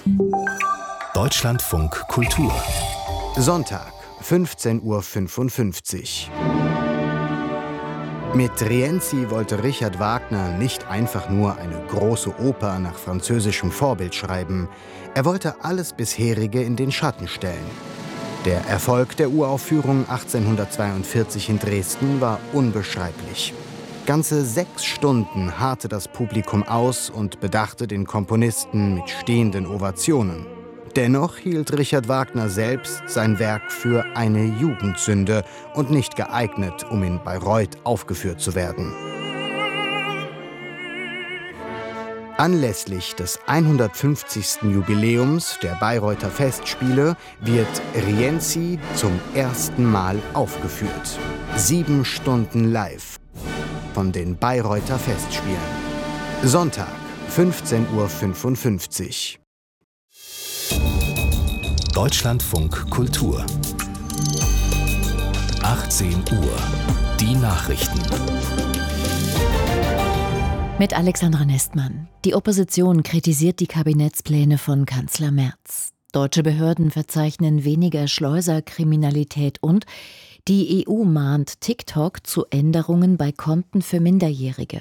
Deutschlandfunk Kultur. Sonntag, 15:55 Uhr. Mit Rienzi wollte Richard Wagner nicht einfach nur eine große Oper nach französischem Vorbild schreiben. Er wollte alles bisherige in den Schatten stellen. Der Erfolg der Uraufführung 1842 in Dresden war unbeschreiblich. Ganze 6 Stunden harrte das Publikum aus und bedachte den Komponisten mit stehenden Ovationen. Dennoch hielt Richard Wagner selbst sein Werk für eine Jugendsünde und nicht geeignet, um in Bayreuth aufgeführt zu werden. Anlässlich des 150. Jubiläums der Bayreuther Festspiele wird Rienzi zum ersten Mal aufgeführt. 7 Stunden live von den Bayreuther Festspielen. Sonntag, 15:55 Uhr. Deutschlandfunk Kultur. 18 Uhr. Die Nachrichten. Mit Alexandra Nestmann. Die Opposition kritisiert die Kabinettspläne von Kanzler Merz. Deutsche Behörden verzeichnen weniger Schleuserkriminalität und die EU mahnt TikTok zu Änderungen bei Konten für Minderjährige.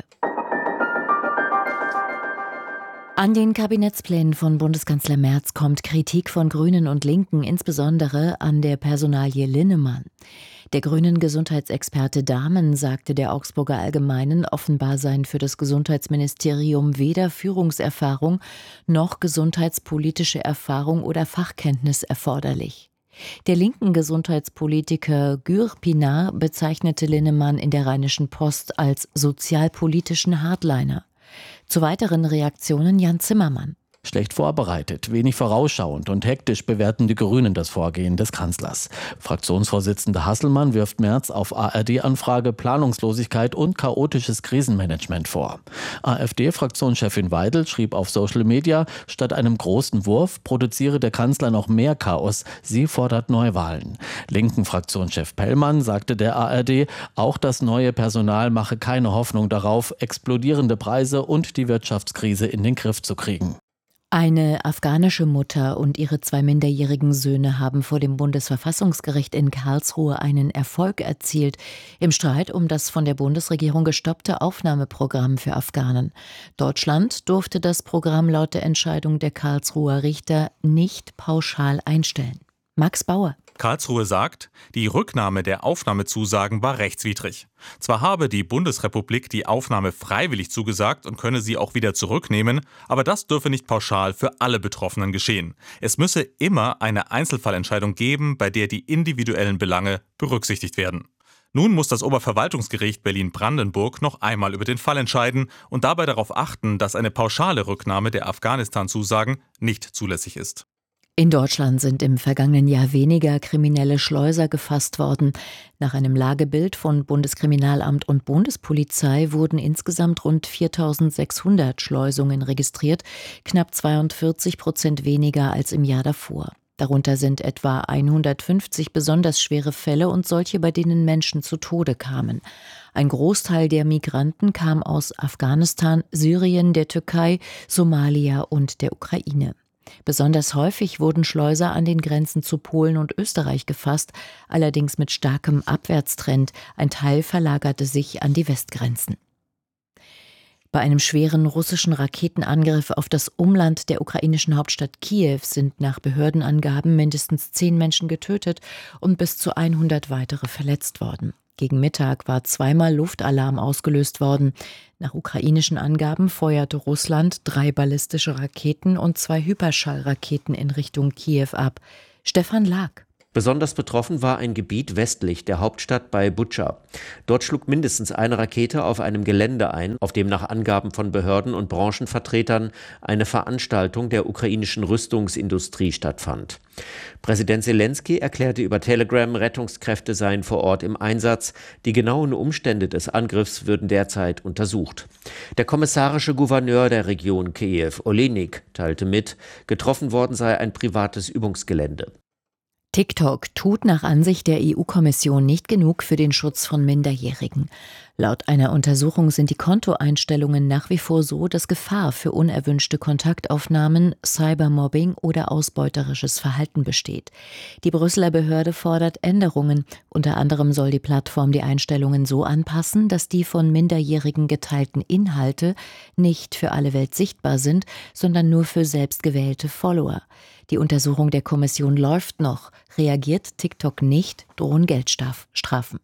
An den Kabinettsplänen von Bundeskanzler Merz kommt Kritik von Grünen und Linken, insbesondere an der Personalie Linnemann. Der grünen Gesundheitsexperte Dahmen sagte der Augsburger Allgemeinen, offenbar seien für das Gesundheitsministerium weder Führungserfahrung noch gesundheitspolitische Erfahrung oder Fachkenntnis erforderlich. Der linken Gesundheitspolitiker Gür Pinard bezeichnete Linnemann in der Rheinischen Post als sozialpolitischen Hardliner. Zu weiteren Reaktionen Jan Zimmermann. Schlecht vorbereitet, wenig vorausschauend und hektisch bewerten die Grünen das Vorgehen des Kanzlers. Fraktionsvorsitzender Hasselmann wirft Merz auf ARD-Anfrage Planungslosigkeit und chaotisches Krisenmanagement vor. AfD-Fraktionschefin Weidel schrieb auf Social Media, statt einem großen Wurf produziere der Kanzler noch mehr Chaos. Sie fordert Neuwahlen. Linken Fraktionschef Pellmann sagte der ARD, auch das neue Personal mache keine Hoffnung darauf, explodierende Preise und die Wirtschaftskrise in den Griff zu kriegen. Eine afghanische Mutter und ihre 2 minderjährigen Söhne haben vor dem Bundesverfassungsgericht in Karlsruhe einen Erfolg erzielt im Streit um das von der Bundesregierung gestoppte Aufnahmeprogramm für Afghanen. Deutschland durfte das Programm laut der Entscheidung der Karlsruher Richter nicht pauschal einstellen. Max Bauer. Karlsruhe sagt, die Rücknahme der Aufnahmezusagen war rechtswidrig. Zwar habe die Bundesrepublik die Aufnahme freiwillig zugesagt und könne sie auch wieder zurücknehmen, aber das dürfe nicht pauschal für alle Betroffenen geschehen. Es müsse immer eine Einzelfallentscheidung geben, bei der die individuellen Belange berücksichtigt werden. Nun muss das Oberverwaltungsgericht Berlin-Brandenburg noch einmal über den Fall entscheiden und dabei darauf achten, dass eine pauschale Rücknahme der Afghanistan-Zusagen nicht zulässig ist. In Deutschland sind im vergangenen Jahr weniger kriminelle Schleuser gefasst worden. Nach einem Lagebild von Bundeskriminalamt und Bundespolizei wurden insgesamt rund 4.600 Schleusungen registriert, knapp 42% weniger als im Jahr davor. Darunter sind etwa 150 besonders schwere Fälle und solche, bei denen Menschen zu Tode kamen. Ein Großteil der Migranten kam aus Afghanistan, Syrien, der Türkei, Somalia und der Ukraine. Besonders häufig wurden Schleuser an den Grenzen zu Polen und Österreich gefasst, allerdings mit starkem Abwärtstrend. Ein Teil verlagerte sich an die Westgrenzen. Bei einem schweren russischen Raketenangriff auf das Umland der ukrainischen Hauptstadt Kiew sind nach Behördenangaben mindestens 10 Menschen getötet und bis zu 100 weitere verletzt worden. Gegen Mittag war 2-mal Luftalarm ausgelöst worden. Nach ukrainischen Angaben feuerte Russland 3 ballistische Raketen und 2 Hyperschallraketen in Richtung Kiew ab. Stefan Lag. Besonders betroffen war ein Gebiet westlich der Hauptstadt bei Butscha. Dort schlug mindestens eine Rakete auf einem Gelände ein, auf dem nach Angaben von Behörden und Branchenvertretern eine Veranstaltung der ukrainischen Rüstungsindustrie stattfand. Präsident Selenskyj erklärte über Telegram, Rettungskräfte seien vor Ort im Einsatz. Die genauen Umstände des Angriffs würden derzeit untersucht. Der kommissarische Gouverneur der Region Kiew, Olenik, teilte mit, getroffen worden sei ein privates Übungsgelände. TikTok tut nach Ansicht der EU-Kommission nicht genug für den Schutz von Minderjährigen. Laut einer Untersuchung sind die Kontoeinstellungen nach wie vor so, dass Gefahr für unerwünschte Kontaktaufnahmen, Cybermobbing oder ausbeuterisches Verhalten besteht. Die Brüsseler Behörde fordert Änderungen. Unter anderem soll die Plattform die Einstellungen so anpassen, dass die von Minderjährigen geteilten Inhalte nicht für alle Welt sichtbar sind, sondern nur für selbstgewählte Follower. Die Untersuchung der Kommission läuft noch. Reagiert TikTok nicht, drohen Geldstrafen.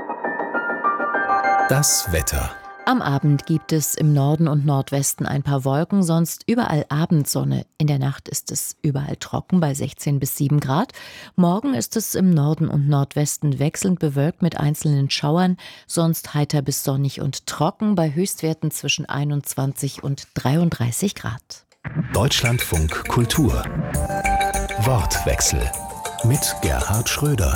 Das Wetter. Am Abend gibt es im Norden und Nordwesten ein paar Wolken, sonst überall Abendsonne. In der Nacht ist es überall trocken bei 16 bis 7 Grad. Morgen ist es im Norden und Nordwesten wechselnd bewölkt mit einzelnen Schauern, sonst heiter bis sonnig und trocken bei Höchstwerten zwischen 21 und 33 Grad. Deutschlandfunk Kultur. Wortwechsel mit Gerhard Schröder.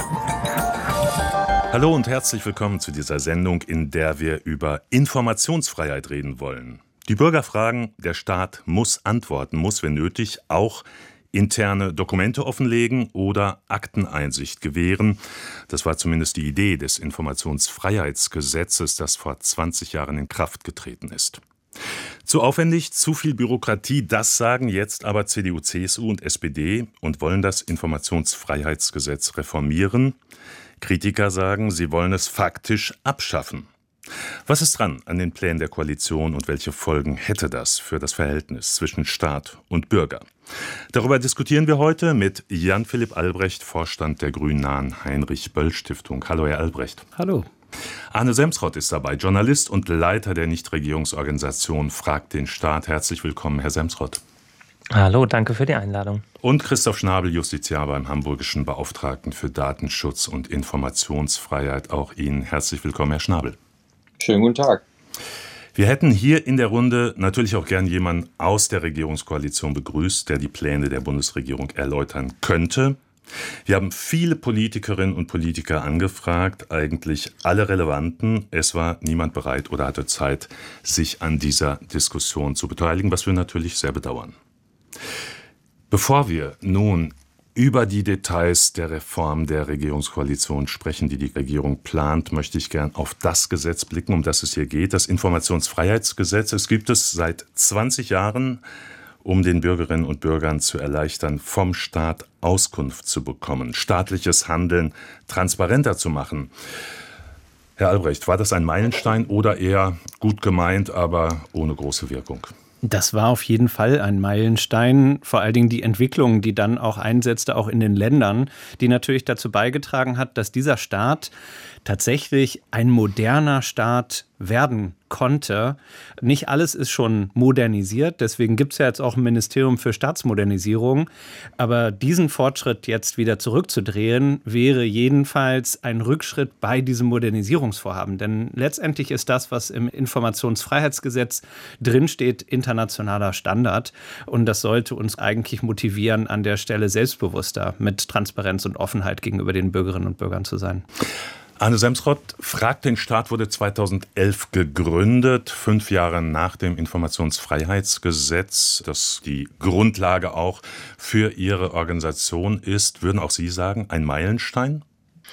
Hallo und herzlich willkommen zu dieser Sendung, in der wir über Informationsfreiheit reden wollen. Die Bürger fragen, der Staat muss antworten, muss, wenn nötig, auch interne Dokumente offenlegen oder Akteneinsicht gewähren. Das war zumindest die Idee des Informationsfreiheitsgesetzes, das vor 20 Jahren in Kraft getreten ist. Zu aufwendig, zu viel Bürokratie, das sagen jetzt aber CDU, CSU und SPD und wollen das Informationsfreiheitsgesetz reformieren. Kritiker sagen, sie wollen es faktisch abschaffen. Was ist dran an den Plänen der Koalition und welche Folgen hätte das für das Verhältnis zwischen Staat und Bürger? Darüber diskutieren wir heute mit Jan-Philipp Albrecht, Vorstand der grünnahen Heinrich-Böll-Stiftung. Hallo, Herr Albrecht. Hallo. Arne Semsrott ist dabei, Journalist und Leiter der Nichtregierungsorganisation Fragt den Staat. Herzlich willkommen, Herr Semsrott. Hallo, danke für die Einladung. Und Christoph Schnabel, Justiziar beim Hamburgischen Beauftragten für Datenschutz und Informationsfreiheit. Auch Ihnen herzlich willkommen, Herr Schnabel. Schönen guten Tag. Wir hätten hier in der Runde natürlich auch gern jemanden aus der Regierungskoalition begrüßt, der die Pläne der Bundesregierung erläutern könnte. Wir haben viele Politikerinnen und Politiker angefragt, eigentlich alle relevanten. Es war niemand bereit oder hatte Zeit, sich an dieser Diskussion zu beteiligen, was wir natürlich sehr bedauern. Bevor wir nun über die Details der Reform der Regierungskoalition sprechen, die die Regierung plant, möchte ich gern auf das Gesetz blicken, um das es hier geht, das Informationsfreiheitsgesetz. Es gibt es seit 20 Jahren, um den Bürgerinnen und Bürgern zu erleichtern, vom Staat Auskunft zu bekommen, staatliches Handeln transparenter zu machen. Herr Albrecht, war das ein Meilenstein oder eher gut gemeint, aber ohne große Wirkung? Das war auf jeden Fall ein Meilenstein, vor allen Dingen die Entwicklung, die dann auch einsetzte, auch in den Ländern, die natürlich dazu beigetragen hat, dass dieser Staat tatsächlich ein moderner Staat werden konnte. Nicht alles ist schon modernisiert, deswegen gibt es ja jetzt auch ein Ministerium für Staatsmodernisierung. Aber diesen Fortschritt jetzt wieder zurückzudrehen, wäre jedenfalls ein Rückschritt bei diesem Modernisierungsvorhaben. Denn letztendlich ist das, was im Informationsfreiheitsgesetz drinsteht, internationaler Standard. Und das sollte uns eigentlich motivieren, an der Stelle selbstbewusster mit Transparenz und Offenheit gegenüber den Bürgerinnen und Bürgern zu sein. Arne Semsrott, Fragt den Staat wurde 2011 gegründet, 5 Jahre nach dem Informationsfreiheitsgesetz, das die Grundlage auch für Ihre Organisation ist. Würden auch Sie sagen, ein Meilenstein?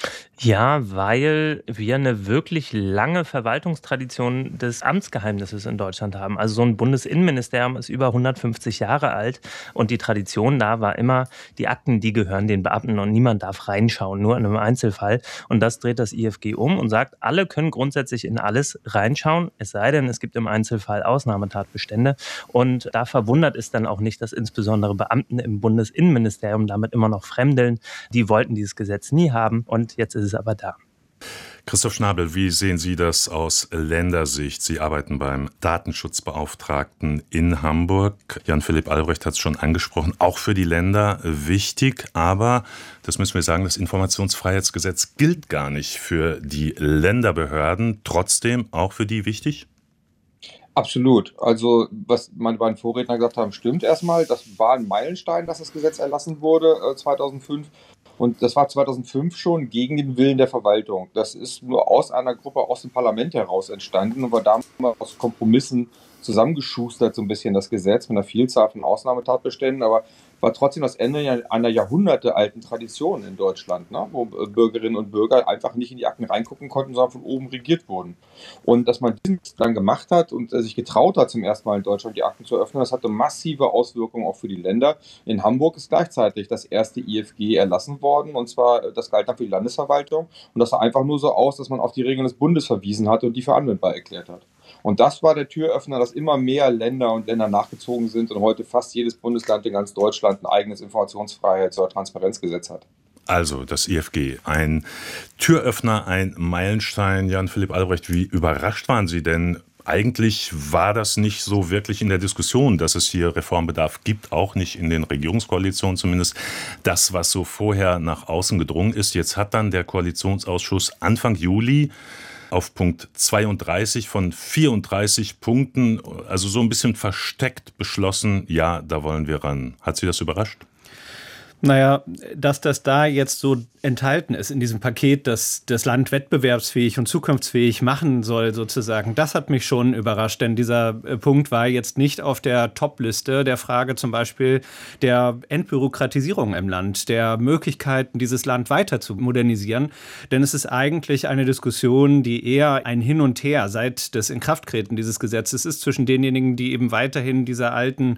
Ja, weil wir eine wirklich lange Verwaltungstradition des Amtsgeheimnisses in Deutschland haben. Also so ein Bundesinnenministerium ist über 150 Jahre alt und die Tradition da war immer, die Akten, die gehören den Beamten und niemand darf reinschauen, nur in einem Einzelfall. Und das dreht das IFG um und sagt, alle können grundsätzlich in alles reinschauen, es sei denn, es gibt im Einzelfall Ausnahmetatbestände. Und da verwundert es dann auch nicht, dass insbesondere Beamten im Bundesinnenministerium damit immer noch fremdeln. Die wollten dieses Gesetz nie haben und jetzt ist es aber da. Christoph Schnabel, wie sehen Sie das aus Ländersicht? Sie arbeiten beim Datenschutzbeauftragten in Hamburg. Jan-Philipp Albrecht hat es schon angesprochen, auch für die Länder wichtig. Aber, das müssen wir sagen, das Informationsfreiheitsgesetz gilt gar nicht für die Länderbehörden. Trotzdem auch für die wichtig? Absolut. Also was meine beiden Vorredner gesagt haben, stimmt erstmal. Das war ein Meilenstein, dass das Gesetz erlassen wurde 2005. Und das war 2005 schon gegen den Willen der Verwaltung. Das ist nur aus einer Gruppe aus dem Parlament heraus entstanden und war damals aus Kompromissen zusammengeschustert, so ein bisschen das Gesetz mit einer Vielzahl von Ausnahmetatbeständen, aber war trotzdem das Ende einer jahrhundertealten Tradition in Deutschland, ne? Wo Bürgerinnen und Bürger einfach nicht in die Akten reingucken konnten, sondern von oben regiert wurden. Und dass man diesen dann gemacht hat und sich getraut hat, zum ersten Mal in Deutschland die Akten zu öffnen, das hatte massive Auswirkungen auch für die Länder. In Hamburg ist gleichzeitig das erste IFG erlassen worden, und zwar, das galt dann für die Landesverwaltung, und das sah einfach nur so aus, dass man auf die Regeln des Bundes verwiesen hatte und die für anwendbar erklärt hat. Und das war der Türöffner, dass immer mehr Länder und Länder nachgezogen sind und heute fast jedes Bundesland in ganz Deutschland ein eigenes Informationsfreiheits- oder Transparenzgesetz hat. Also das IFG, ein Türöffner, ein Meilenstein. Jan-Philipp Albrecht, wie überrascht waren Sie denn? Eigentlich war das nicht so wirklich in der Diskussion, dass es hier Reformbedarf gibt, auch nicht in den Regierungskoalitionen zumindest. Das, was so vorher nach außen gedrungen ist. Jetzt hat dann der Koalitionsausschuss Anfang Juli auf Punkt 32 von 34 Punkten, also so ein bisschen versteckt beschlossen, ja, da wollen wir ran. Hat Sie das überrascht? Naja, dass das da jetzt so enthalten ist in diesem Paket, das das Land wettbewerbsfähig und zukunftsfähig machen soll sozusagen, das hat mich schon überrascht, denn dieser Punkt war jetzt nicht auf der Top-Liste der Frage zum Beispiel der Entbürokratisierung im Land, der Möglichkeiten, dieses Land weiter zu modernisieren, denn es ist eigentlich eine Diskussion, die eher ein Hin und Her seit des Inkrafttreten dieses Gesetzes ist zwischen denjenigen, die eben weiterhin dieser alten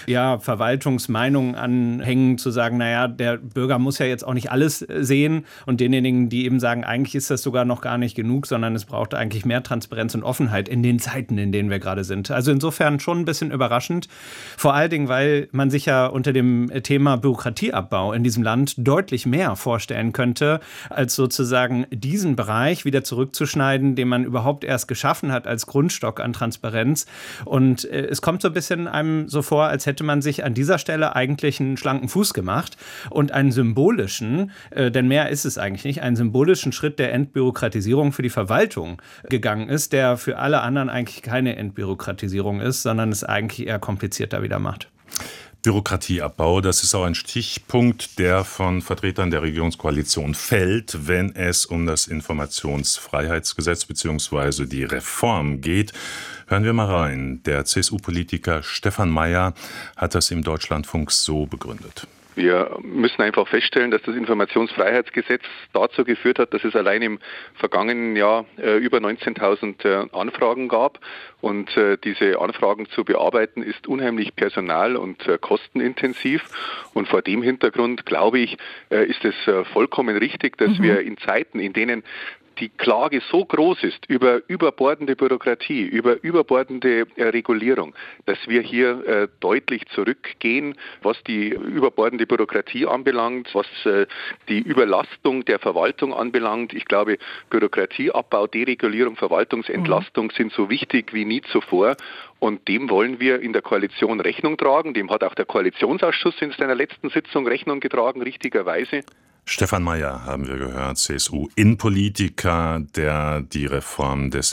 Verwaltungsmeinung anhängen, zu sagen, naja, der Bürger muss ja jetzt auch nicht alles sehen, und denjenigen, die eben sagen, eigentlich ist das sogar noch gar nicht genug, sondern es braucht eigentlich mehr Transparenz und Offenheit in den Zeiten, in denen wir gerade sind. Also insofern schon ein bisschen überraschend, vor allen Dingen, weil man sich ja unter dem Thema Bürokratieabbau in diesem Land deutlich mehr vorstellen könnte, als sozusagen diesen Bereich wieder zurückzuschneiden, den man überhaupt erst geschaffen hat als Grundstock an Transparenz. Und es kommt so ein bisschen einem so vor, als hätte man sich an dieser Stelle eigentlich einen schlanken Fuß gemacht und einen symbolischen, denn mehr ist es eigentlich nicht, einen symbolischen Schritt der Entbürokratisierung für die Verwaltung gegangen ist, der für alle anderen eigentlich keine Entbürokratisierung ist, sondern es eigentlich eher komplizierter wieder macht. Bürokratieabbau, das ist auch ein Stichpunkt, der von Vertretern der Regierungskoalition fällt, wenn es um das Informationsfreiheitsgesetz bzw. die Reform geht. Hören wir mal rein. Der CSU-Politiker Stefan Mayer hat das im Deutschlandfunk so begründet. Wir müssen einfach feststellen, dass das Informationsfreiheitsgesetz dazu geführt hat, dass es allein im vergangenen Jahr über 19.000 Anfragen gab. Und diese Anfragen zu bearbeiten ist unheimlich personal- und kostenintensiv. Und vor dem Hintergrund, glaube ich, ist es vollkommen richtig, dass wir in Zeiten, in denen die Klage so groß ist über überbordende Bürokratie, über überbordende Regulierung, dass wir hier deutlich zurückgehen, was die überbordende Bürokratie anbelangt, was die Überlastung der Verwaltung anbelangt. Ich glaube, Bürokratieabbau, Deregulierung, Verwaltungsentlastung sind so wichtig wie nie zuvor. Und dem wollen wir in der Koalition Rechnung tragen. Dem hat auch der Koalitionsausschuss in seiner letzten Sitzung Rechnung getragen, richtigerweise. Stefan Mayer haben wir gehört, CSU-Innenpolitiker, der die Reform des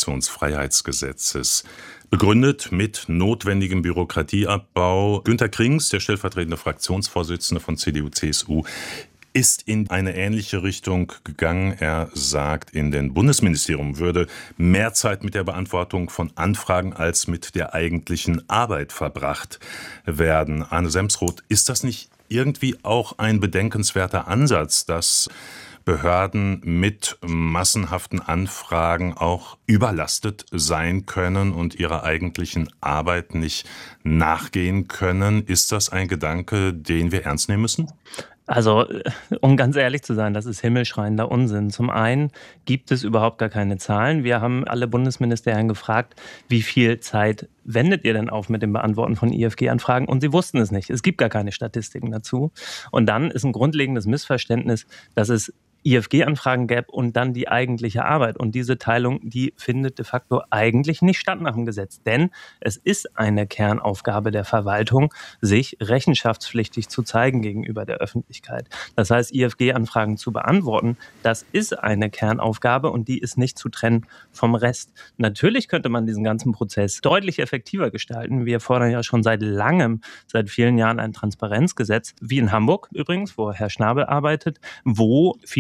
Informationsfreiheitsgesetzes begründet mit notwendigem Bürokratieabbau. Günter Krings, der stellvertretende Fraktionsvorsitzende von CDU-CSU, ist in eine ähnliche Richtung gegangen. Er sagt, in den Bundesministerium würde mehr Zeit mit der Beantwortung von Anfragen als mit der eigentlichen Arbeit verbracht werden. Arne Semsroth, ist das nicht irgendwie auch ein bedenkenswerter Ansatz, dass Behörden mit massenhaften Anfragen auch überlastet sein können und ihrer eigentlichen Arbeit nicht nachgehen können? Ist das ein Gedanke, den wir ernst nehmen müssen? Also, um ganz ehrlich zu sein, das ist himmelschreiender Unsinn. Zum einen gibt es überhaupt gar keine Zahlen. Wir haben alle Bundesministerien gefragt, wie viel Zeit wendet ihr denn auf mit dem Beantworten von IFG-Anfragen? Und sie wussten es nicht. Es gibt gar keine Statistiken dazu. Und dann ist ein grundlegendes Missverständnis, dass es IFG-Anfragen gäbe und dann die eigentliche Arbeit. Und diese Teilung, die findet de facto eigentlich nicht statt nach dem Gesetz. Denn es ist eine Kernaufgabe der Verwaltung, sich rechenschaftspflichtig zu zeigen gegenüber der Öffentlichkeit. Das heißt, IFG-Anfragen zu beantworten, das ist eine Kernaufgabe und die ist nicht zu trennen vom Rest. Natürlich könnte man diesen ganzen Prozess deutlich effektiver gestalten. Wir fordern ja schon seit langem, seit vielen Jahren ein Transparenzgesetz, wie in Hamburg übrigens, wo Herr Schnabel arbeitet, wo viele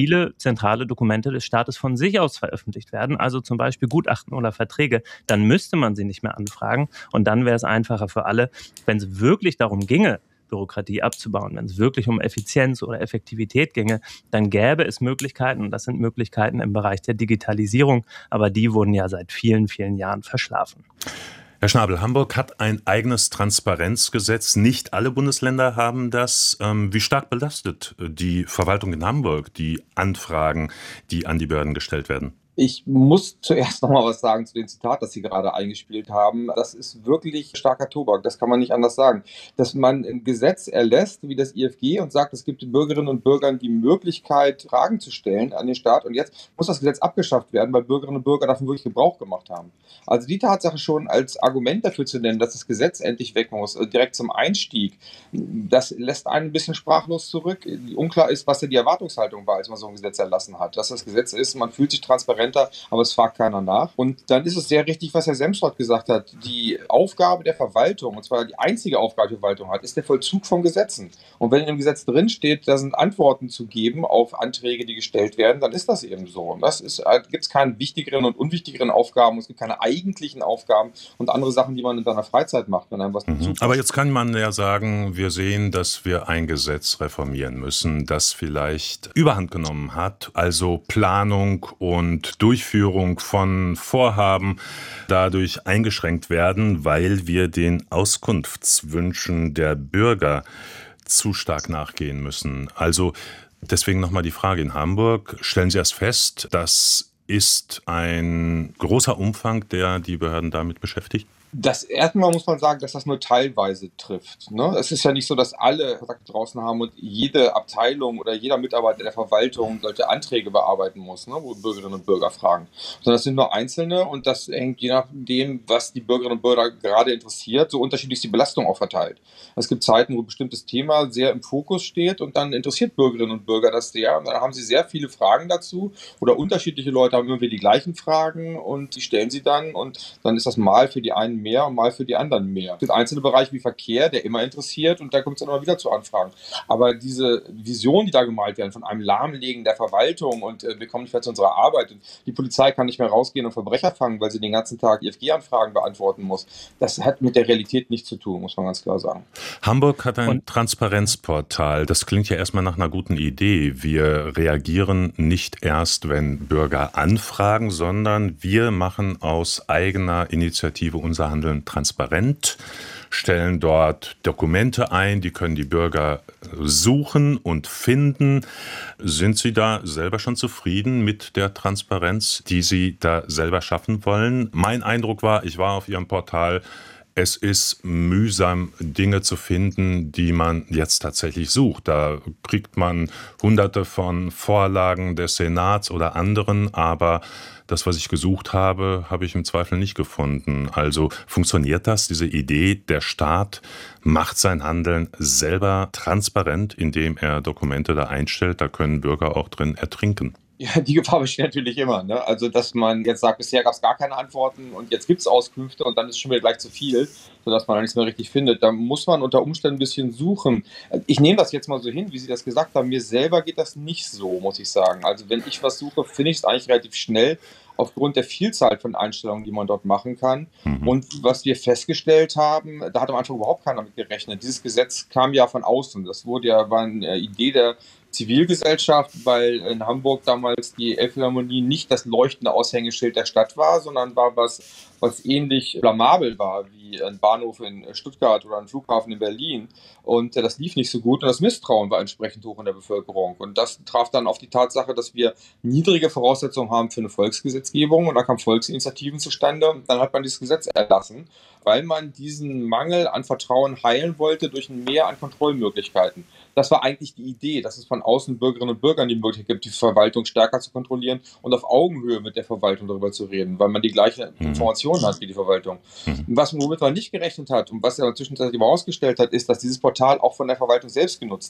viele zentrale Dokumente des Staates von sich aus veröffentlicht werden, also zum Beispiel Gutachten oder Verträge, dann müsste man sie nicht mehr anfragen und dann wäre es einfacher für alle, wenn es wirklich darum ginge, Bürokratie abzubauen. Wenn es wirklich um Effizienz oder Effektivität ginge, dann gäbe es Möglichkeiten, und das sind Möglichkeiten im Bereich der Digitalisierung, aber die wurden ja seit vielen, vielen Jahren verschlafen. Herr Schnabel, Hamburg hat ein eigenes Transparenzgesetz. Nicht alle Bundesländer haben das. Wie stark belastet die Verwaltung in Hamburg die Anfragen, die an die Behörden gestellt werden? Ich muss zuerst noch mal was sagen zu dem Zitat, das Sie gerade eingespielt haben. Das ist wirklich starker Tobak, das kann man nicht anders sagen. Dass man ein Gesetz erlässt, wie das IFG, und sagt, es gibt den Bürgerinnen und Bürgern die Möglichkeit, Fragen zu stellen an den Staat. Und jetzt muss das Gesetz abgeschafft werden, weil Bürgerinnen und Bürger davon wirklich Gebrauch gemacht haben. Also die Tatsache schon als Argument dafür zu nennen, dass das Gesetz endlich weg muss, direkt zum Einstieg, das lässt einen ein bisschen sprachlos zurück. Unklar ist, was ja die Erwartungshaltung war, als man so ein Gesetz erlassen hat. Dass das Gesetz ist, man fühlt sich transparent, aber es fragt keiner nach. Und dann ist es sehr richtig, was Herr Semsrott gesagt hat. Die Aufgabe der Verwaltung, und zwar die einzige Aufgabe, die die Verwaltung hat, ist der Vollzug von Gesetzen. Und wenn in dem Gesetz drinsteht, da sind Antworten zu geben auf Anträge, die gestellt werden, dann ist das eben so. Und gibt es keine wichtigeren und unwichtigeren Aufgaben, es gibt keine eigentlichen Aufgaben und andere Sachen, die man in seiner Freizeit macht, wenn einem was dazu Aber jetzt kann man ja sagen, wir sehen, dass wir ein Gesetz reformieren müssen, das vielleicht Überhand genommen hat, also Planung und Durchführung von Vorhaben dadurch eingeschränkt werden, weil wir den Auskunftswünschen der Bürger zu stark nachgehen müssen. Also deswegen nochmal die Frage in Hamburg. Stellen Sie erst fest, das ist ein großer Umfang, der die Behörden damit beschäftigt? Das erstmal muss man sagen, dass das nur teilweise trifft. Ne? Es ist ja nicht so, dass alle Kontakte draußen haben und jede Abteilung oder jeder Mitarbeiter der Verwaltung solche Anträge bearbeiten muss, ne? Wo Bürgerinnen und Bürger fragen. Sondern das sind nur Einzelne und das hängt je nachdem, was die Bürgerinnen und Bürger gerade interessiert, so unterschiedlich ist die Belastung auch verteilt. Es gibt Zeiten, wo ein bestimmtes Thema sehr im Fokus steht und dann interessiert Bürgerinnen und Bürger das sehr. Und dann haben sie sehr viele Fragen dazu oder unterschiedliche Leute haben immer wieder die gleichen Fragen und die stellen sie dann und dann ist das mal für die einen mehr und mal für die anderen mehr. Es gibt einzelne Bereiche wie Verkehr, der immer interessiert und da kommt es dann immer wieder zu Anfragen. Aber diese Vision, die da gemalt werden, von einem Lahmlegen der Verwaltung und wir kommen nicht mehr zu unserer Arbeit und die Polizei kann nicht mehr rausgehen und Verbrecher fangen, weil sie den ganzen Tag IFG-Anfragen beantworten muss, das hat mit der Realität nichts zu tun, muss man ganz klar sagen. Hamburg hat ein Transparenzportal. Das klingt ja erstmal nach einer guten Idee. Wir reagieren nicht erst, wenn Bürger anfragen, sondern wir machen aus eigener Initiative unser Handeln transparent, stellen dort Dokumente ein, die können die Bürger suchen und finden. Sind Sie da selber schon zufrieden mit der Transparenz, die Sie da selber schaffen wollen? Mein Eindruck war, ich war auf Ihrem Portal, es ist mühsam, Dinge zu finden, die man jetzt tatsächlich sucht. Da kriegt man Hunderte von Vorlagen des Senats oder anderen, aber das, was ich gesucht habe, habe ich im Zweifel nicht gefunden. Also funktioniert das, diese Idee, der Staat macht sein Handeln selber transparent, indem er Dokumente da einstellt, da können Bürger auch drin ertrinken? Ja, die Gefahr besteht natürlich immer. Ne? Also, dass man jetzt sagt, bisher gab es gar keine Antworten und jetzt gibt es Auskünfte und dann ist schon wieder gleich zu viel, sodass man da nichts mehr richtig findet. Da muss man unter Umständen ein bisschen suchen. Ich nehme das jetzt mal so hin, wie Sie das gesagt haben. Mir selber geht das nicht so, muss ich sagen. Also, wenn ich was suche, finde ich es eigentlich relativ schnell, aufgrund der Vielzahl von Einstellungen, die man dort machen kann. Und was wir festgestellt haben, da hat am Anfang überhaupt keiner mit gerechnet. Dieses Gesetz kam ja von außen. Das war eine Idee der Zivilgesellschaft, weil in Hamburg damals die Elbphilharmonie nicht das leuchtende Aushängeschild der Stadt war, sondern war was ähnlich blamabel war wie ein Bahnhof in Stuttgart oder ein Flughafen in Berlin. Und das lief nicht so gut und das Misstrauen war entsprechend hoch in der Bevölkerung. Und das traf dann auf die Tatsache, dass wir niedrige Voraussetzungen haben für eine Volksgesetzgebung und da kamen Volksinitiativen zustande. Und dann hat man dieses Gesetz erlassen, weil man diesen Mangel an Vertrauen heilen wollte durch ein Mehr an Kontrollmöglichkeiten. Das war eigentlich die Idee, dass es von außen Bürgerinnen und Bürgern die Möglichkeit gibt, die Verwaltung stärker zu kontrollieren und auf Augenhöhe mit der Verwaltung darüber zu reden, weil man die gleichen Informationen hat wie die Verwaltung. Womit man nicht gerechnet hat und was er zwischenzeitlich aber ausgestellt hat, ist, dass dieses Portal auch von der Verwaltung selbst genutzt wird.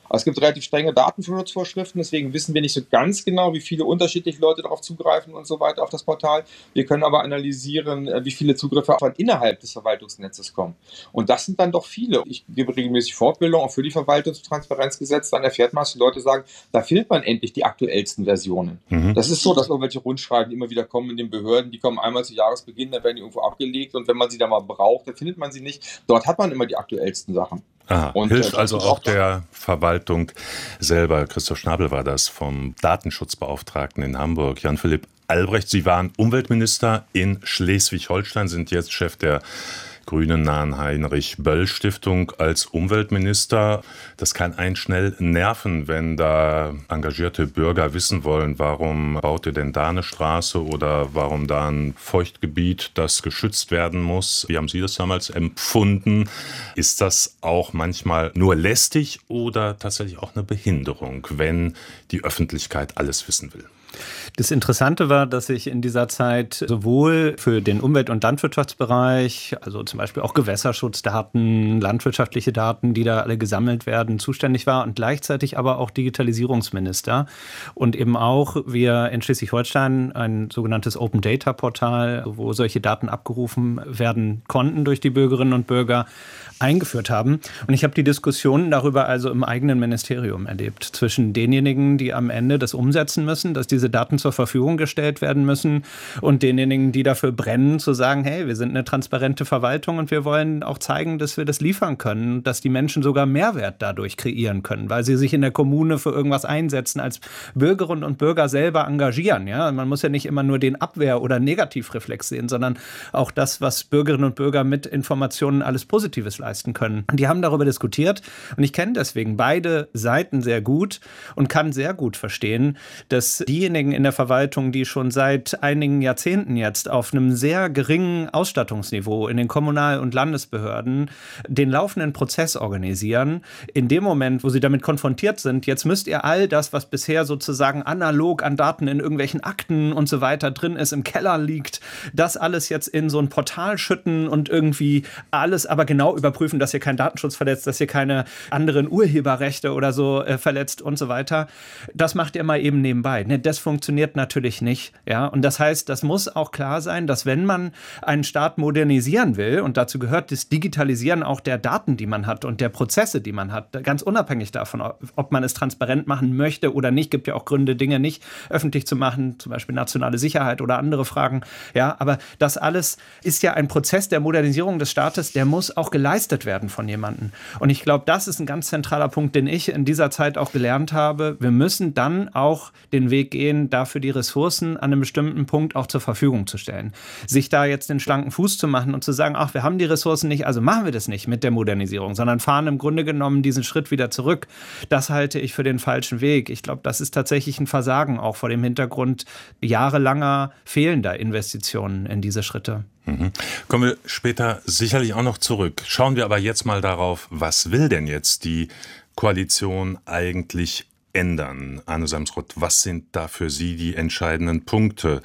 Aber es gibt relativ strenge Datenschutzvorschriften, deswegen wissen wir nicht so ganz genau, wie viele unterschiedliche Leute darauf zugreifen und so weiter auf das Portal. Wir können aber analysieren, wie viele Zugriffe von innerhalb des Verwaltungsnetzes kommen. Und das sind dann doch viele. Ich gebe regelmäßig Fortbildung auch für die Verwaltungstransparenzgesetz. Dann erfährt man, dass die Leute sagen, da findet man endlich die aktuellsten Versionen. Das ist so, dass irgendwelche Rundschreiben immer wieder kommen in den Behörden. Die kommen einmal zu Jahresbeginn, dann werden die irgendwo abgelegt. Und wenn man sie da mal braucht, dann findet man sie nicht. Dort hat man immer die aktuellsten Sachen. Aha, und hilft also auch der Verwaltung selber. Christoph Schnabel war das vom Datenschutzbeauftragten in Hamburg. Jan-Philipp Albrecht, Sie waren Umweltminister in Schleswig-Holstein, sind jetzt Chef der grünennahen Heinrich-Böll-Stiftung als Umweltminister. Das kann einen schnell nerven, wenn da engagierte Bürger wissen wollen, warum baut ihr denn da eine Straße oder warum da ein Feuchtgebiet, das geschützt werden muss. Wie haben Sie das damals empfunden? Ist das auch manchmal nur lästig oder tatsächlich auch eine Behinderung, wenn die Öffentlichkeit alles wissen will? Das Interessante war, dass ich in dieser Zeit sowohl für den Umwelt- und Landwirtschaftsbereich, also zum Beispiel auch Gewässerschutzdaten, landwirtschaftliche Daten, die da alle gesammelt werden, zuständig war und gleichzeitig aber auch Digitalisierungsminister. Und eben auch wir in Schleswig-Holstein ein sogenanntes Open-Data-Portal, wo solche Daten abgerufen werden konnten durch die Bürgerinnen und Bürger, eingeführt haben. Und ich habe die Diskussionen darüber also im eigenen Ministerium erlebt, zwischen denjenigen, die am Ende das umsetzen müssen, dass diese Daten zur Verfügung gestellt werden müssen und denjenigen, die dafür brennen, zu sagen, hey, wir sind eine transparente Verwaltung und wir wollen auch zeigen, dass wir das liefern können, dass die Menschen sogar Mehrwert dadurch kreieren können, weil sie sich in der Kommune für irgendwas einsetzen, als Bürgerinnen und Bürger selber engagieren. Ja? Man muss ja nicht immer nur den Abwehr- oder Negativreflex sehen, sondern auch das, was Bürgerinnen und Bürger mit Informationen alles Positives leisten können. Und die haben darüber diskutiert und ich kenne deswegen beide Seiten sehr gut und kann sehr gut verstehen, dass diejenigen in der Verwaltung, die schon seit einigen Jahrzehnten jetzt auf einem sehr geringen Ausstattungsniveau in den Kommunal- und Landesbehörden den laufenden Prozess organisieren, in dem Moment, wo sie damit konfrontiert sind, jetzt müsst ihr all das, was bisher sozusagen analog an Daten in irgendwelchen Akten und so weiter drin ist, im Keller liegt, das alles jetzt in so ein Portal schütten und irgendwie alles aber genau überprüfen, dass ihr keinen Datenschutz verletzt, dass ihr keine anderen Urheberrechte oder so verletzt und so weiter. Das macht ihr mal eben nebenbei. Ne, das funktioniert natürlich nicht. Ja? Und das heißt, das muss auch klar sein, dass wenn man einen Staat modernisieren will, und dazu gehört das Digitalisieren auch der Daten, die man hat und der Prozesse, die man hat, ganz unabhängig davon, ob man es transparent machen möchte oder nicht, gibt ja auch Gründe, Dinge nicht öffentlich zu machen, zum Beispiel nationale Sicherheit oder andere Fragen. Ja, aber das alles ist ja ein Prozess der Modernisierung des Staates, der muss auch geleistet werden von jemandem. Und ich glaube, das ist ein ganz zentraler Punkt, den ich in dieser Zeit auch gelernt habe. Wir müssen dann auch den Weg gehen, dafür die Ressourcen an einem bestimmten Punkt auch zur Verfügung zu stellen. Sich da jetzt den schlanken Fuß zu machen und zu sagen, ach, wir haben die Ressourcen nicht, also machen wir das nicht mit der Modernisierung, sondern fahren im Grunde genommen diesen Schritt wieder zurück. Das halte ich für den falschen Weg. Ich glaube, das ist tatsächlich ein Versagen auch vor dem Hintergrund jahrelanger fehlender Investitionen in diese Schritte. Kommen wir später sicherlich auch noch zurück. Schauen wir aber jetzt mal darauf, was will denn jetzt die Koalition eigentlich ändern? Arne Samsroth, was sind da für Sie die entscheidenden Punkte,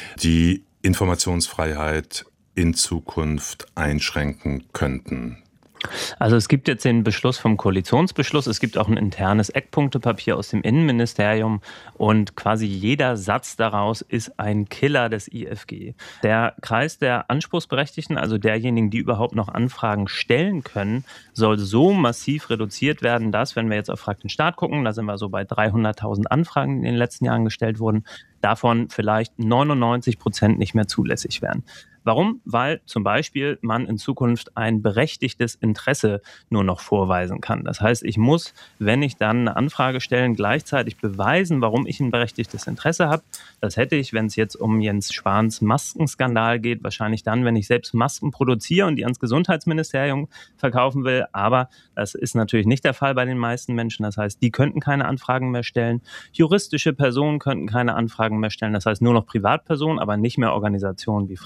die Informationsfreiheit in Zukunft einschränken könnten? Also es gibt jetzt den Beschluss vom Koalitionsbeschluss, es gibt auch ein internes Eckpunktepapier aus dem Innenministerium und quasi jeder Satz daraus ist ein Killer des IFG. Der Kreis der Anspruchsberechtigten, also derjenigen, die überhaupt noch Anfragen stellen können, soll so massiv reduziert werden, dass, wenn wir jetzt auf Frag den Staat gucken, da sind wir so bei 300.000 Anfragen, die in den letzten Jahren gestellt wurden, davon vielleicht 99% nicht mehr zulässig wären. Warum? Weil zum Beispiel man in Zukunft ein berechtigtes Interesse nur noch vorweisen kann. Das heißt, ich muss, wenn ich dann eine Anfrage stelle, gleichzeitig beweisen, warum ich ein berechtigtes Interesse habe. Das hätte ich, wenn es jetzt um Jens Spahns Maskenskandal geht, wahrscheinlich dann, wenn ich selbst Masken produziere und die ans Gesundheitsministerium verkaufen will. Aber das ist natürlich nicht der Fall bei den meisten Menschen. Das heißt, die könnten keine Anfragen mehr stellen. Juristische Personen könnten keine Anfragen mehr stellen. Das heißt, nur noch Privatpersonen, aber nicht mehr Organisationen wie Frag den Staat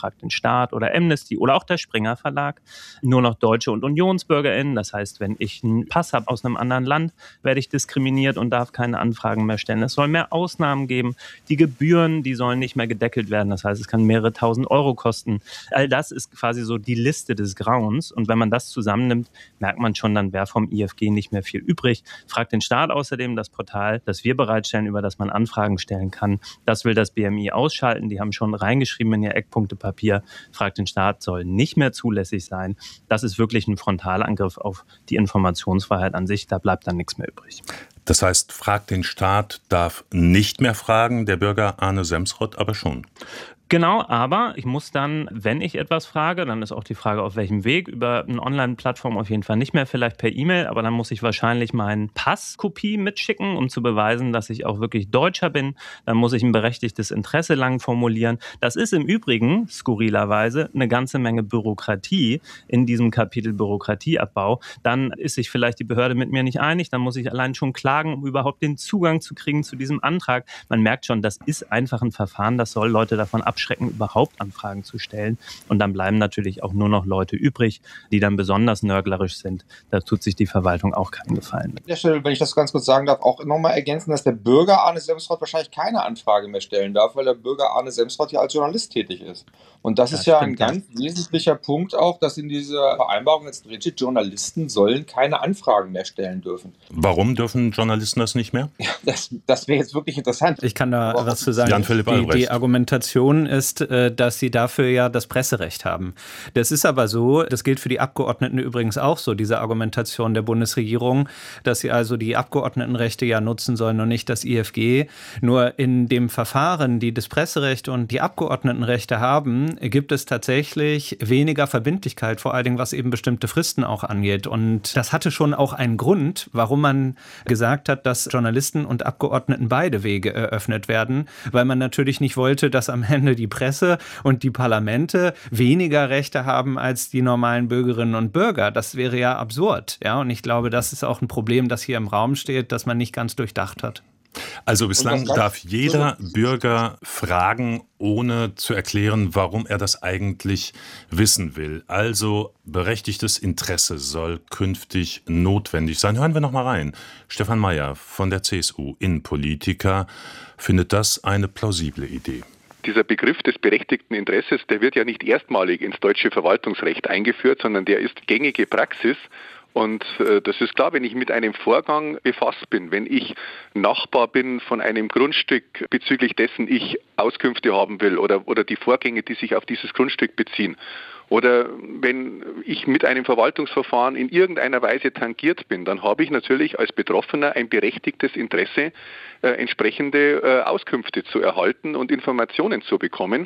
Staat oder Amnesty oder auch der Springer Verlag nur noch Deutsche und UnionsbürgerInnen. Das heißt, wenn ich einen Pass habe aus einem anderen Land, werde ich diskriminiert und darf keine Anfragen mehr stellen. Es soll mehr Ausnahmen geben. Die Gebühren, die sollen nicht mehr gedeckelt werden. Das heißt, es kann mehrere tausend Euro kosten. All das ist quasi so die Liste des Grauens. Und wenn man das zusammennimmt, merkt man schon, dann wäre vom IFG nicht mehr viel übrig. Fragt den Staat außerdem, das Portal, das wir bereitstellen, über das man Anfragen stellen kann. Das will das BMI ausschalten. Die haben schon reingeschrieben in ihr Eckpunktepapier, fragt den Staat, soll nicht mehr zulässig sein. Das ist wirklich ein Frontalangriff auf die Informationsfreiheit an sich. Da bleibt dann nichts mehr übrig. Das heißt, fragt den Staat darf nicht mehr fragen, der Bürger Arne Semsrott aber schon. Genau, aber ich muss dann, wenn ich etwas frage, dann ist auch die Frage, auf welchem Weg, über eine Online-Plattform auf jeden Fall nicht mehr, vielleicht per E-Mail, aber dann muss ich wahrscheinlich meinen Passkopie mitschicken, um zu beweisen, dass ich auch wirklich Deutscher bin. Dann muss ich ein berechtigtes Interesse lang formulieren. Das ist im Übrigen, skurrilerweise, eine ganze Menge Bürokratie in diesem Kapitel Bürokratieabbau. Dann ist sich vielleicht die Behörde mit mir nicht einig, dann muss ich allein schon klagen, um überhaupt den Zugang zu kriegen zu diesem Antrag. Man merkt schon, das ist einfach ein Verfahren, das soll Leute davon abschrecken, überhaupt Anfragen zu stellen. Und dann bleiben natürlich auch nur noch Leute übrig, die dann besonders nörglerisch sind. Da tut sich die Verwaltung auch keinen Gefallen. An der Stelle, wenn ich das ganz kurz sagen darf, auch nochmal ergänzen, dass der Bürger Arne Semsrott wahrscheinlich keine Anfrage mehr stellen darf, weil der Bürger Arne Semsrott ja als Journalist tätig ist. Und das ist ja ein ganz wesentlicher Punkt auch, dass in dieser Vereinbarung jetzt drinsteht, Journalisten sollen keine Anfragen mehr stellen dürfen. Warum dürfen Journalisten das nicht mehr? Ja, das wäre jetzt wirklich interessant. Ich kann da was zu sagen. Jan-Philipp Albrecht. Die Argumentation ist, dass sie dafür ja das Presserecht haben. Das ist aber so, das gilt für die Abgeordneten übrigens auch so, diese Argumentation der Bundesregierung, dass sie also die Abgeordnetenrechte ja nutzen sollen und nicht das IFG. Nur in dem Verfahren, die das Presserecht und die Abgeordnetenrechte haben, gibt es tatsächlich weniger Verbindlichkeit, vor allen Dingen was eben bestimmte Fristen auch angeht. Und das hatte schon auch einen Grund, warum man gesagt hat, dass Journalisten und Abgeordneten beide Wege eröffnet werden, weil man natürlich nicht wollte, dass am Ende die Presse und die Parlamente weniger Rechte haben als die normalen Bürgerinnen und Bürger. Das wäre ja absurd. Ja? Und ich glaube, das ist auch ein Problem, das hier im Raum steht, das man nicht ganz durchdacht hat. Also bislang darf jeder Bürger fragen, ohne zu erklären, warum er das eigentlich wissen will. Also berechtigtes Interesse soll künftig notwendig sein. Hören wir noch mal rein. Stefan Mayer von der CSU, Innenpolitiker, findet das eine plausible Idee. Dieser Begriff des berechtigten Interesses, der wird ja nicht erstmalig ins deutsche Verwaltungsrecht eingeführt, sondern der ist gängige Praxis. Und das ist klar, wenn ich mit einem Vorgang befasst bin, wenn ich Nachbar bin von einem Grundstück, bezüglich dessen ich Auskünfte haben will oder die Vorgänge, die sich auf dieses Grundstück beziehen. Oder wenn ich mit einem Verwaltungsverfahren in irgendeiner Weise tangiert bin, dann habe ich natürlich als Betroffener ein berechtigtes Interesse, entsprechende Auskünfte zu erhalten und Informationen zu bekommen.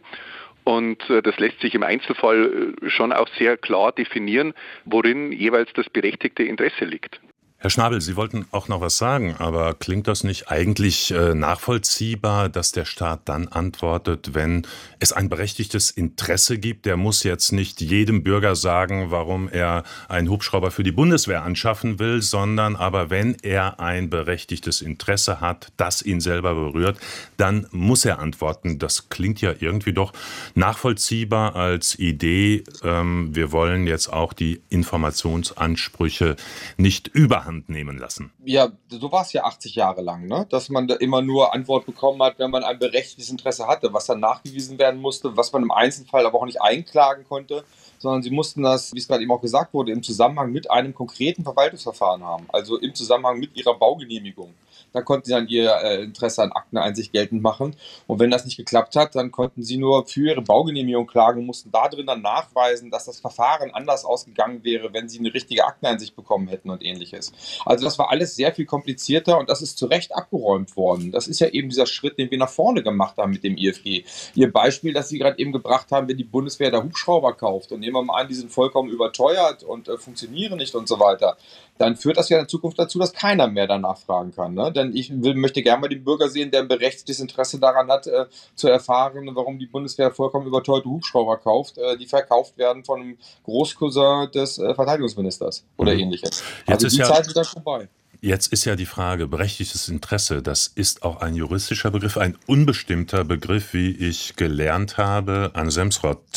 Und das lässt sich im Einzelfall schon auch sehr klar definieren, worin jeweils das berechtigte Interesse liegt. Herr Schnabel, Sie wollten auch noch was sagen, aber klingt das nicht eigentlich nachvollziehbar, dass der Staat dann antwortet, wenn es ein berechtigtes Interesse gibt? Der muss jetzt nicht jedem Bürger sagen, warum er einen Hubschrauber für die Bundeswehr anschaffen will, sondern aber wenn er ein berechtigtes Interesse hat, das ihn selber berührt, dann muss er antworten. Das klingt ja irgendwie doch nachvollziehbar als Idee. Wir wollen jetzt auch die Informationsansprüche nicht überhand nehmen lassen. Ja, so war es ja 80 Jahre lang, ne? Dass man da immer nur Antwort bekommen hat, wenn man ein berechtigtes Interesse hatte, was dann nachgewiesen werden musste, was man im Einzelfall aber auch nicht einklagen konnte, sondern sie mussten das, wie es gerade eben auch gesagt wurde, im Zusammenhang mit einem konkreten Verwaltungsverfahren haben, also im Zusammenhang mit ihrer Baugenehmigung. Da konnten sie dann ihr Interesse an Akteneinsicht geltend machen. Und wenn das nicht geklappt hat, dann konnten sie nur für ihre Baugenehmigung klagen und mussten da drin dann nachweisen, dass das Verfahren anders ausgegangen wäre, wenn sie eine richtige Akteneinsicht bekommen hätten und ähnliches. Also das war alles sehr viel komplizierter und das ist zu Recht abgeräumt worden. Das ist ja eben dieser Schritt, den wir nach vorne gemacht haben mit dem IFG. Ihr Beispiel, das Sie gerade eben gebracht haben, wenn die Bundeswehr da Hubschrauber kauft und nehmen wir mal an, die sind vollkommen überteuert und funktionieren nicht und so weiter, dann führt das ja in Zukunft dazu, dass keiner mehr danach fragen kann. Ne? Denn ich möchte gerne mal den Bürger sehen, der ein berechtigtes Interesse daran hat, zu erfahren, warum die Bundeswehr vollkommen überteuerte Hubschrauber kauft, die verkauft werden von einem Großcousin des Verteidigungsministers oder ähnliches. Jetzt also die Zeit ist dann vorbei. Jetzt ist ja die Frage, berechtigtes Interesse, das ist auch ein juristischer Begriff, ein unbestimmter Begriff, wie ich gelernt habe. Arne Semsrott,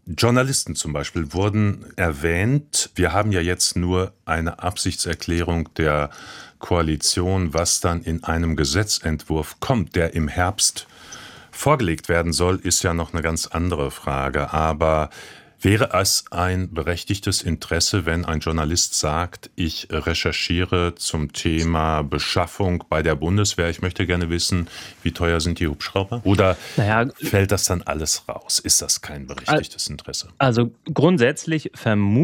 Journalisten zum Beispiel wurden erwähnt. Wir haben ja jetzt nur eine Absichtserklärung der Koalition, was dann in einem Gesetzentwurf kommt, der im Herbst vorgelegt werden soll, ist ja noch eine ganz andere Frage. Aber wäre es ein berechtigtes Interesse, wenn ein Journalist sagt, ich recherchiere zum Thema Beschaffung bei der Bundeswehr, ich möchte gerne wissen, wie teuer sind die Hubschrauber? Oder fällt das dann alles raus? Ist das kein berechtigtes Interesse? Also grundsätzlich vermute